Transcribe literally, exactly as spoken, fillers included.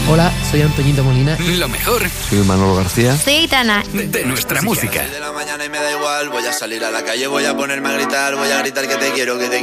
Hola, soy Antoñito Molina. Lo mejor. Soy Manolo García. Soy Aitana. De, de nuestra música. De la mañana y me da igual, voy a salir a la calle, voy a ponerme a gritar, voy a gritar que te quiero, que te